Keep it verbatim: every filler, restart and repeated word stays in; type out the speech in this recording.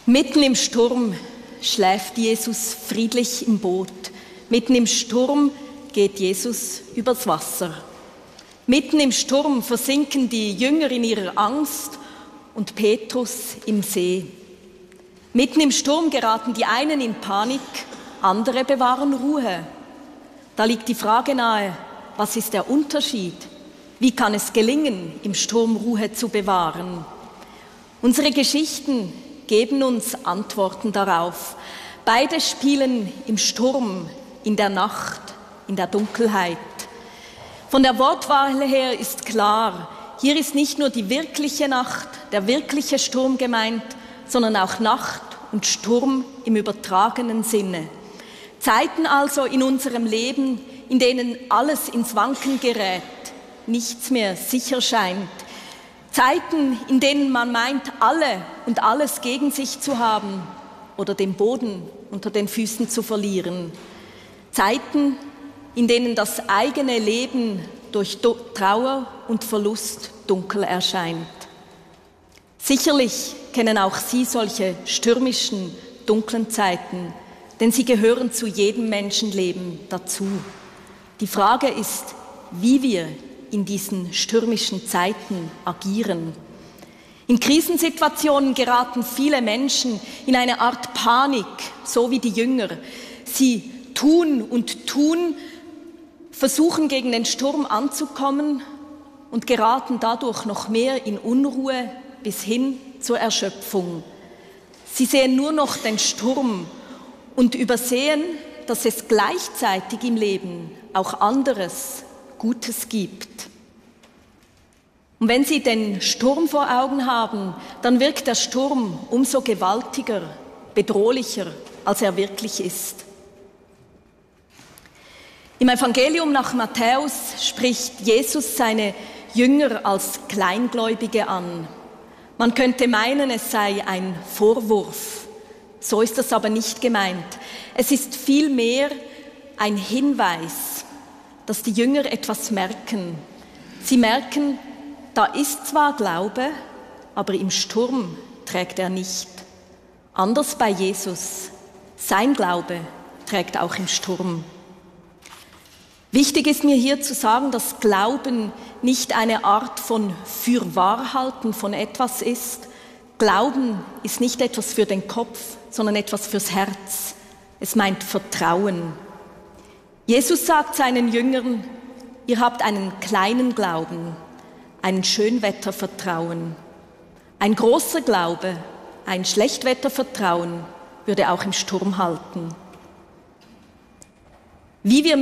Mitten im Sturm schläft Jesus friedlich im Boot. Mitten im Sturm geht Jesus übers Wasser. Mitten im Sturm versinken die Jünger in ihrer Angst und Petrus im See. Mitten im Sturm geraten die einen in Panik, andere bewahren Ruhe. Da liegt die Frage nahe, was ist der Unterschied? Wie kann es gelingen, im Sturm Ruhe zu bewahren? Unsere Geschichten geben uns Antworten darauf. Beide spielen im Sturm, in der Nacht, in der Dunkelheit. Von der Wortwahl her ist klar, hier ist nicht nur die wirkliche Nacht, der wirkliche Sturm gemeint, sondern auch Nacht und Sturm im übertragenen Sinne. Zeiten also in unserem Leben, in denen alles ins Wanken gerät, nichts mehr sicher scheint. Zeiten, in denen man meint, alle und alles gegen sich zu haben oder den Boden unter den Füßen zu verlieren. Zeiten, in denen das eigene Leben durch Trauer und Verlust dunkel erscheint. Sicherlich kennen auch Sie solche stürmischen, dunklen Zeiten, denn sie gehören zu jedem Menschenleben dazu. Die Frage ist, wie wir in diesen stürmischen Zeiten agieren. In Krisensituationen geraten viele Menschen in eine Art Panik, so wie die Jünger. Sie tun und tun, versuchen gegen den Sturm anzukommen und geraten dadurch noch mehr in Unruhe bis hin zur Erschöpfung. Sie sehen nur noch den Sturm und übersehen, dass es gleichzeitig im Leben auch anderes, Gutes gibt. Und wenn Sie den Sturm vor Augen haben, dann wirkt der Sturm umso gewaltiger, bedrohlicher, als er wirklich ist. Im Evangelium nach Matthäus spricht Jesus seine Jünger als Kleingläubige an. Man könnte meinen, es sei ein Vorwurf. So ist das aber nicht gemeint. Es ist vielmehr ein Hinweis, dass die Jünger etwas merken. Sie merken, da ist zwar Glaube, aber im Sturm trägt er nicht. Anders bei Jesus. Sein Glaube trägt auch im Sturm. Wichtig ist mir hier zu sagen, dass Glauben nicht eine Art von Fürwahrhalten von etwas ist. Glauben ist nicht etwas für den Kopf, sondern etwas fürs Herz. Es meint Vertrauen. Jesus sagt seinen Jüngern, ihr habt einen kleinen Glauben, ein Schönwettervertrauen. Ein großer Glaube, ein Schlechtwettervertrauen würde auch im Sturm halten. Wie wir